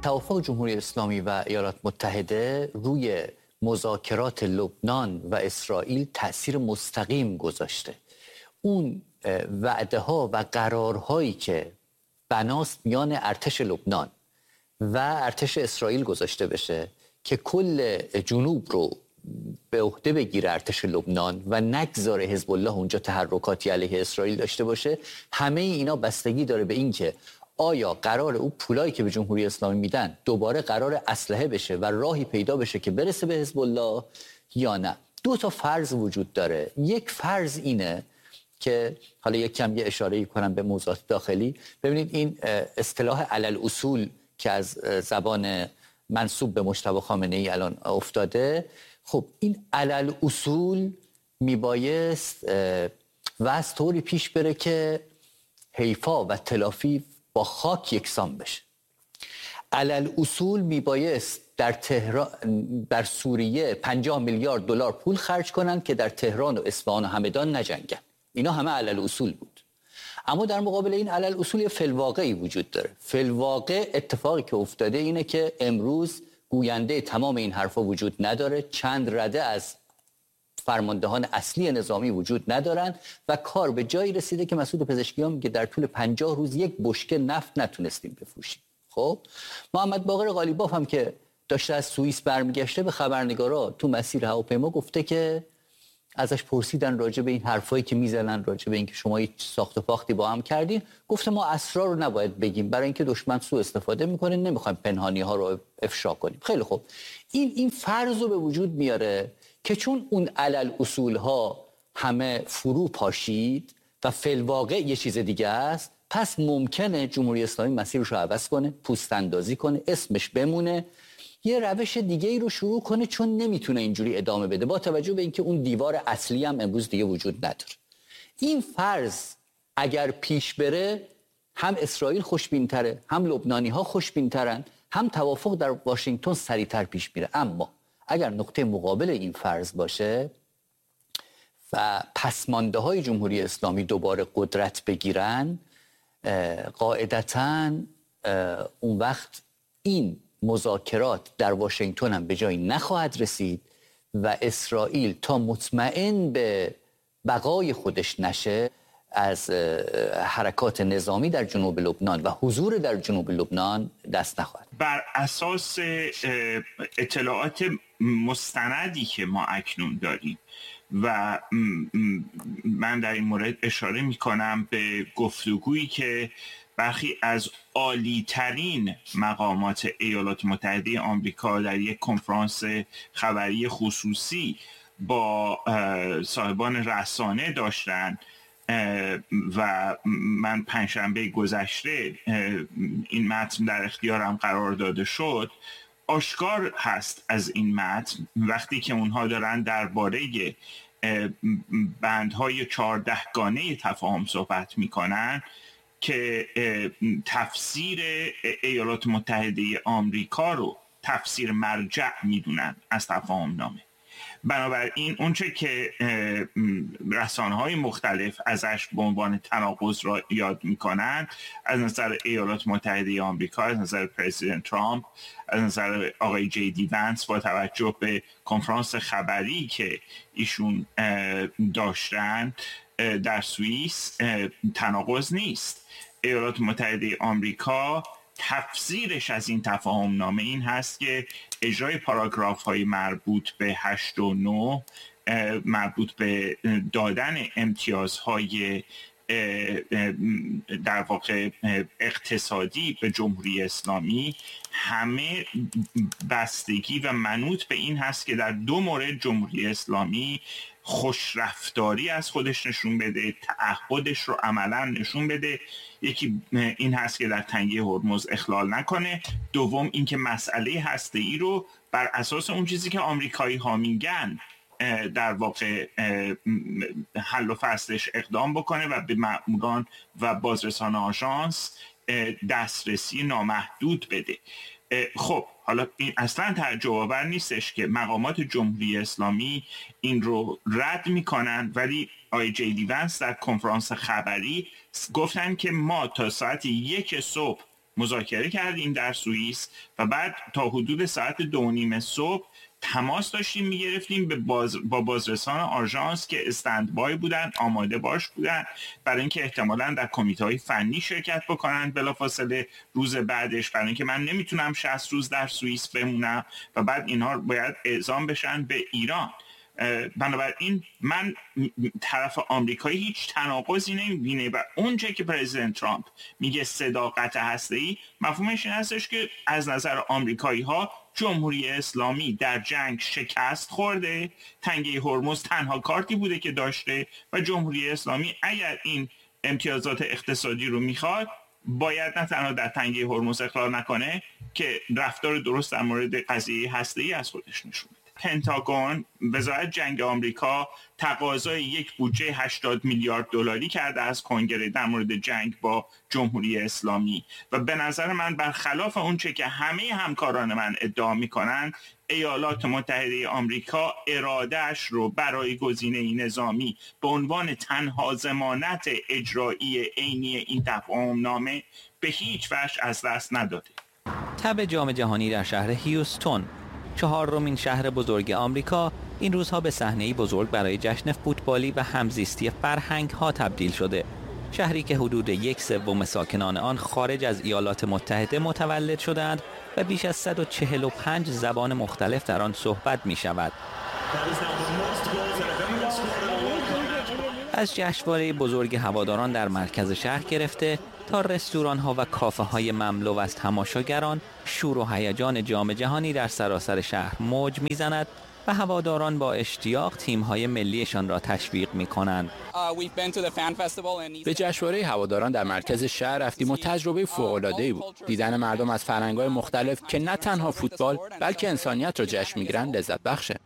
توافق جمهوری اسلامی و ایالات متحده روی مذاکرات لبنان و اسرائیل تأثیر مستقیم گذاشته. اون وعده ها و قرارهایی که بناست میان ارتش لبنان و ارتش اسرائیل گذاشته بشه که کل جنوب رو به عهده بگیره ارتش لبنان و نگذاره حزب الله اونجا تحرکاتی علیه اسرائیل داشته باشه، همه اینا بستگی داره به این که آیا قرار اون پولایی که به جمهوری اسلامی میدن دوباره قرار اسلحه بشه و راهی پیدا بشه که برسه به حزب الله یا نه. دو تا فرض وجود داره. یک فرض اینه که حالا یک کم یه اشاره کنم به موضوعات داخلی. ببینید این اصطلاح علل اصول که از زبان منسوب به مجتبی خامنه‌ای الان افتاده، خب این علل اصول میبایست و از طوری پیش بره که حیفا و تلافی با خاک یکسان بشه. علل اصول میبایست در سوریه 50 میلیارد دلار پول خرج کنن که در تهران و اصفهان و همدان نجنگن. اینا همه علل اصول بود. اما در مقابل این علل اصول یه فی‌الواقعی وجود داره. فی‌الواقع اتفاقی که افتاده اینه که امروز گوینده تمام این حرفا وجود نداره. چند رده از فرماندهان اصلی نظامی وجود ندارن و کار به جایی رسیده که مسعود پزشکیان میگه در طول 50 روز یک بشکه نفت نتونستیم بفروشیم. خب محمد باقر قالیباف هم که داشته از سوئیس برمیگشته به خبرنگارا تو مسیر هواپیما گفته که ازش پرسیدن راجع به این حرفایی که میزنن، راجع به اینکه شما هیچ ساخت و فاختی با هم کردین، گفته ما اسرار رو نباید بگیم برای اینکه دشمن سوء استفاده میکنه، نمیخوایم پنهانی ها رو افشا کنیم. خیلی خوب، این فرض رو به وجود میاره که چون اون علل اصول ها همه فرو پاشید و فی‌الواقع یه چیز دیگه است، پس ممکنه جمهوری اسلامی مسیرش رو عوض کنه، پوست اندازی کنه، اسمش بمونه، یه روش دیگه ای رو شروع کنه، چون نمیتونه اینجوری ادامه بده با توجه به اینکه اون دیوار اصلی هم امروز دیگه وجود نداره. این فرض اگر پیش بره، هم اسرائیل خوشبین‌تره، هم لبنانی‌ها خوشبین‌ترن، هم توافق در واشنگتن سریعتر پیش میره. اما اگر نقطه مقابل این فرض باشه و پسمانده‌های جمهوری اسلامی دوباره قدرت بگیرن، قاعدتاً اون وقت این مذاکرات در واشنگتن هم به جایی نخواهد رسید و اسرائیل تا مطمئن به بقای خودش نشه از حرکات نظامی در جنوب لبنان و حضور در جنوب لبنان دست نخواهد. بر اساس اطلاعات مستندی که ما اکنون داریم و من در این مورد اشاره می‌کنم به گفتگویی که برخی از عالی‌ترین مقامات ایالات متحده آمریکا در یک کنفرانس خبری خصوصی با صاحبان رسانه داشتن و من پنجشنبه گذشته این متن در اختیارم قرار داده شد، آشکار هست از این متن وقتی که اونها دارن درباره بندهای 14 گانه تفاهم صحبت میکنن که تفسیر ایالات متحده آمریکا رو تفسیر مرجع میدونن از تفاهم نامه. بنابراین اونچه که رسانه‌های مختلف ازش به عنوان تناقض را یاد میکنن، از نظر ایالات متحده آمریکا، از نظر پرزیدنت ترامپ، از نظر آقای جی دی ونس، با توجه به کنفرانس خبری که ایشون داشتن در سوئیس، تناقض نیست. ایالات متحده آمریکا تفسیرش از این تفاهم نامه این هست که اجرای پاراگراف های مربوط به 8 و 9 مربوط به دادن امتیازهای در واقع اقتصادی به جمهوری اسلامی همه بستگی و منوط به این هست که در دو مورد جمهوری اسلامی خوشرفتاری از خودش نشون بده، تعهدش رو عملا نشون بده. یکی این هست که در تنگه هرمز اخلال نکنه، دوم این که مسئله هسته‌ای رو بر اساس اون چیزی که آمریکایی ها میگن در واقع حل و فصلش اقدام بکنه و به مأموران و بازرسان آژانس دسترسی نامحدود بده. خب حالا این اصلا تعجب آور نیستش که مقامات جمهوری اسلامی این رو رد میکنن، ولی آقای جی دی ونس در کنفرانس خبری گفتن که ما تا ساعت 1 صبح مذاکره کردیم در سوئیس و بعد تا حدود ساعت 2:30 صبح تماس داشتیم میگرفتیم با بازرسان آژانس که استندبای بودن، آماده باش بودن برای اینکه احتمالاً در کمیته‌های فنی شرکت بکنن بلافاصله روز بعدش، برای اینکه من نمیتونم 60 روز در سوئیس بمونم و بعد اینها باید اعزام بشن به ایران. بنابراین من طرف آمریکایی هیچ تناقضی نمیبینه و اونچه که پرزیدنت ترامپ میگه صداقت هسته‌ای، مفهومش این هستش که از نظر آمریکایی ها جمهوری اسلامی در جنگ شکست خورده، تنگه هرمز تنها کارتی بوده که داشته و جمهوری اسلامی اگر این امتیازات اقتصادی رو میخواد باید نه تنها در تنگه هرمز اخلال نکنه که رفتار درست در مورد قضیه هسته‌ای از خودش نشون بده. پنتاگون، وزارت جنگ آمریکا، تقاضای یک بودجه 80 میلیارد دلاری کرده از کنگره در مورد جنگ با جمهوری اسلامی و به نظر من برخلاف اونچه که همه همکاران من ادعا میکنن، ایالات متحده آمریکا ارادهش رو برای گزینه نظامی به عنوان تنها ضمانت اجرایی عینی این تفاهم نامه به هیچ وجه از دست نداده. تب جام جهانی در شهر هیوستون، چهارمین شهر بزرگ آمریکا، این روزها به صحنه‌ای بزرگ برای جشن فوتبالی و همزیستی فرهنگ‌ها تبدیل شده. شهری که حدود 1/3 ساکنان آن خارج از ایالات متحده متولد شدند و بیش از 145 زبان مختلف در آن صحبت می‌شود. از جشنواره بزرگ هواداران در مرکز شهر گرفته تا رستوران‌ها و کافه‌های مملو از تماشاگران، شور و هیجان جام جهانی در سراسر شهر موج می‌زند و هواداران با اشتیاق تیم‌های ملیشان را تشویق می‌کنند. به جشنواره هواداران در مرکز شهر رفتیم و تجربه فوق‌العاده‌ای بود. دیدن مردم از فرهنگ‌های مختلف که نه تنها فوتبال بلکه انسانیت را جشن می‌گیرند لذت بخشه.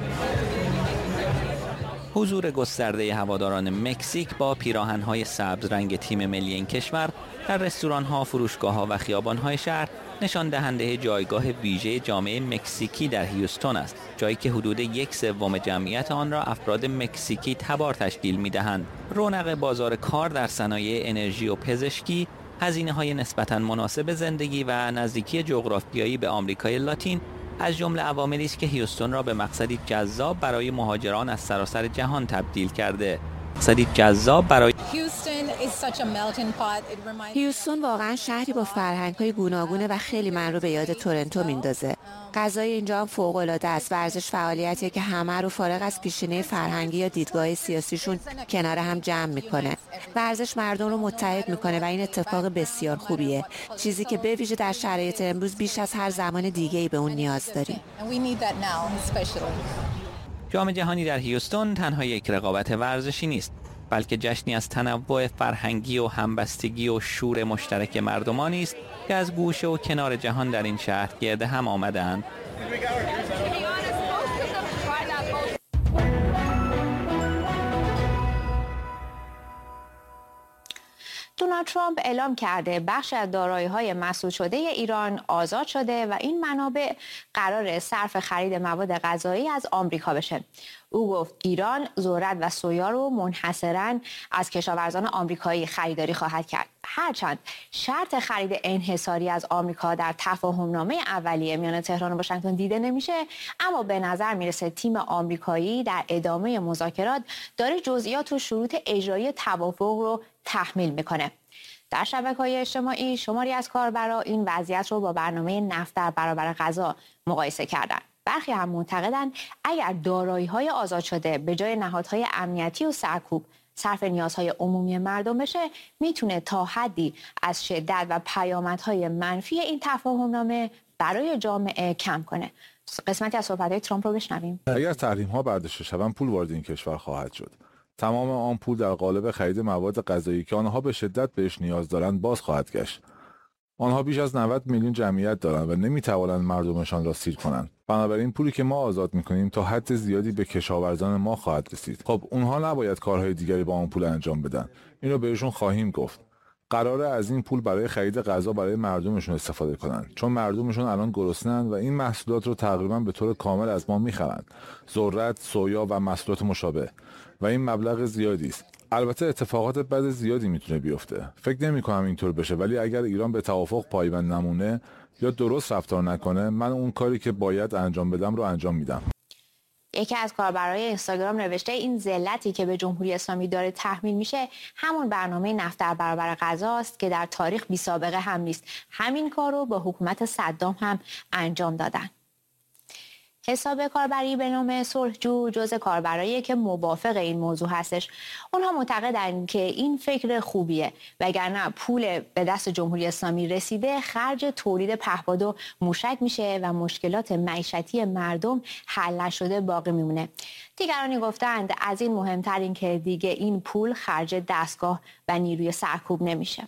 حضور گسترده هواداران مکزیک با پیراهن‌های سبز رنگ تیم ملی این کشور در رستوران‌ها، فروشگاه‌ها و خیابان‌های شهر نشان دهنده جایگاه ویژه جامعه مکزیکی در هیوستون است، جایی که حدود 1/3 جمعیت آن را افراد مکزیکی تبار تشکیل می‌دهند. رونق بازار کار در صنایع انرژی و پزشکی، هزینه‌های نسبتاً مناسب زندگی و نزدیکی جغرافیایی به آمریکای لاتین از جمله عواملی است که هیوستون را به مقصدی جذاب برای مهاجران از سراسر جهان تبدیل کرده. هیوستون واقعا شهری با فرهنگ‌های گوناگون و خیلی من رو به یاد تورنتو میندازه. غذای اینجا هم فوق‌العاده است. ورزش فعالیتیه که همه رو فارغ از پیشینه فرهنگی یا دیدگاه سیاسیشون کنار هم جمع میکنه. ورزش مردم رو متحد میکنه و این اتفاق بسیار خوبیه. چیزی که به ویژه در شرایط امروز بیش از هر زمان دیگه‌ای به اون نیاز داریم. جام جهانی در هیوستون تنها یک رقابت ورزشی نیست، بلکه جشنی از تنوع فرهنگی و همبستگی و شور مشترک مردمانی است که از گوشه و کنار جهان در این شهر گرد هم آمدند. دونالد ترامپ اعلام کرده بخشی از دارایی‌های مسدود شده ایران آزاد شده و این منابع قرار صرف خرید مواد غذایی از آمریکا بشه. او گفت ایران ذرت و سویا رو منحصراً از کشاورزان آمریکایی خریداری خواهد کرد. هرچند شرط خرید انحصاری از آمریکا در تفاهمنامه اولیه میان تهران و واشنگتن دیده نمیشه، اما به نظر میرسه تیم آمریکایی در ادامه مذاکرات داره جزئیات و شروط اجرایی توافق رو تحمیل میکنه. در شبکه‌های اجتماعی شماری از کاربران این وضعیت رو با برنامه نفت در برابر غذا مقایسه کردند. برخی هم معتقدند اگر دارایی‌های آزاد شده به جای نهادهای امنیتی و سرکوب صرف نیازهای عمومی مردم بشه، میتونه تا حدی از شدت و پیامدهای منفی این تفاهمنامه برای جامعه کم کنه. قسمتی از صحبت‌های ترامپ رو بشنویم. اگر تحریم‌ها برداشته شوند پول وارد این کشور خواهد شد. تمام آن پول در قالب خرید مواد غذایی که آنها به شدت بهش نیاز دارند باز خواهد گشت. آنها بیش از 90 میلیون جمعیت دارند و نمیتوانند مردمشان را سیر کنند. بنابراین پولی که ما آزاد میکنیم تا حد زیادی به کشاورزان ما خواهد رسید. خب اونها نباید کارهای دیگری با آن پول انجام بدن. این رو بهشون خواهیم گفت. قراره از این پول برای خرید غذا برای مردمشون استفاده کنن، چون مردمشون الان گرسنه‌اند و این محصولات رو تقریبا به طور کامل از ما میخرند. ذرت، سویا و محصولات مشابه. و این مبلغ زیادی است. البته اتفاقات بد زیادی میتونه بیفته. فکر نمی‌کنم اینطور بشه، ولی اگر ایران به توافق پایبند نمونه یا درست رفتار نکنه، من اون کاری که باید انجام بدم رو انجام میدم. یکی از کاربرای اینستاگرام نوشته این ذلتی که به جمهوری اسلامی داره تحمیل میشه همون برنامه نفت در برابر غزاست که در تاریخ بی سابقه هم نیست. همین کار رو با حکومت صدام هم انجام دادن. حساب کاربری به نام صلحجو جزء کاربراییه که موافق این موضوع هستش. اونها معتقدن که این فکر خوبیه، وگرنه پول به دست جمهوری اسلامی رسیده خرج تولید پهپاد و موشک میشه و مشکلات معیشتی مردم حل نشده باقی میمونه. دیگرانی گفتند از این مهمتر این که دیگه این پول خرج دستگاه و نیروی سرکوب نمیشه.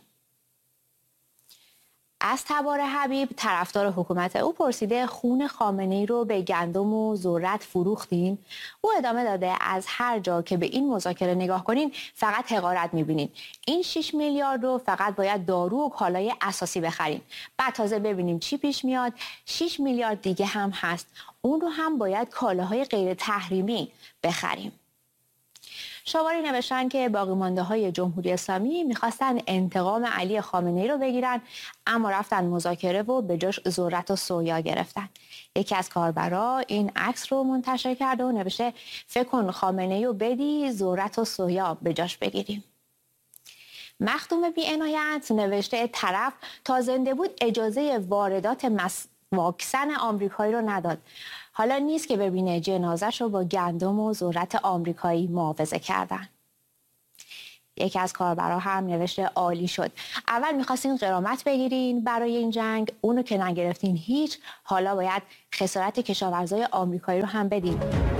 از تبار حبیب طرفدار حکومت او پرسیده خون خامنه‌ای رو به گندم و ذرت فروختین؟ او ادامه داده از هر جا که به این مذاکره نگاه کنین فقط حقارت میبینین. این 6 میلیارد رو فقط باید دارو و کالای اساسی بخرین. بعد تازه ببینیم چی پیش میاد. 6 میلیارد دیگه هم هست. اون رو هم باید کالاهای غیر تحریمی بخریم. شاوری نوشتن که باقی مانده های جمهوری اسلامی میخواستن انتقام علی خامنه‌ای رو بگیرن، اما رفتن مذاکره و به جاش ذرت و سویا گرفتن. یکی از کاربرا این عکس رو منتشر کرده و نوشته فکر کن خامنه‌ای رو بدی ذرت و سویا به جاش بگیریم. مخدوم بی‌عنایت نوشته طرف تا زنده بود اجازه واردات واکسن آمریکایی رو نداد. حالا نیست که ببینه جنازش رو با گندم و ذرت آمریکایی معاوضه کردن. یکی از کاربرا هم نوشته عالی شد. اول می‌خواستین غرامت بگیرین برای این جنگ، اونو که نگرفتین هیچ، حالا باید خسارت کشاورزای آمریکایی رو هم بدین.